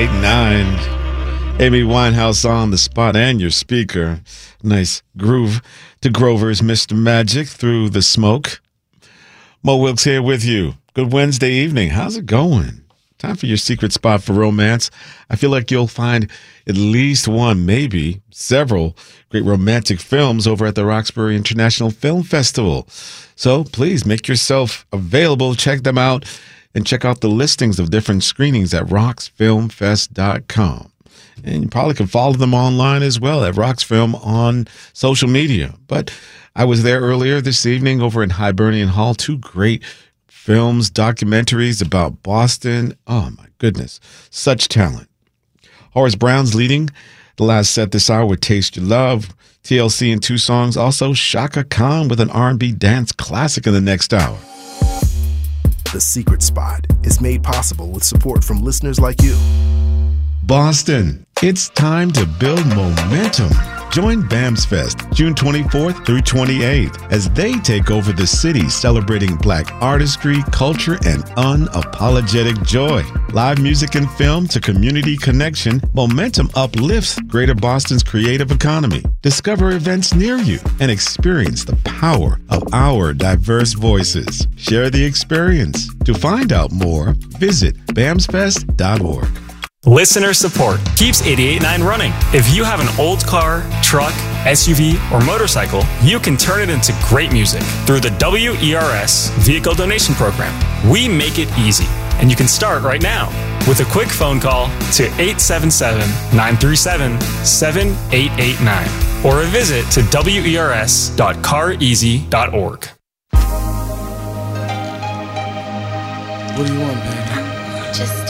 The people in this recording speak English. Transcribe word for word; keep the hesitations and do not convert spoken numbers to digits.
eight nine. Amy Winehouse on the spot and your speaker. Nice groove to Grover's Mister Magic through the smoke. Mo Wilkes here with you. Good Wednesday evening. How's it going? Time for your secret spot for romance. I feel like you'll find at least one, maybe several great romantic films over at the Roxbury International Film Festival. So please make yourself available. Check them out and check out the listings of different screenings at rox film fest dot com. And you probably can follow them online as well at Roxfilm on social media. But I was there earlier this evening over in Hibernian Hall. Two great films, documentaries about Boston. Oh, my goodness. Such talent. Horace Brown's leading the last set this hour with Taste Your Love. T L C in two songs. Also, Chaka Khan with an R and B dance classic in the next hour. The Secret Spot is made possible with support from listeners like you. Boston, it's time to build momentum. Join BAMS Fest June twenty-fourth through twenty-eighth as they take over the city celebrating Black artistry, culture, and unapologetic joy. Live music and film to community connection, Momentum uplifts Greater Boston's creative economy. Discover events near you and experience the power of our diverse voices. Share the experience. To find out more, visit bams fest dot org. Listener support keeps eighty-eight point nine running. If you have an old car, truck, S U V, or motorcycle, you can turn it into great music through the W E R S Vehicle Donation Program. We make it easy, and you can start right now with a quick phone call to eight seven seven, nine three seven, seven eight eight nine or a visit to W E R S dot car easy dot org. What do you want, baby? Just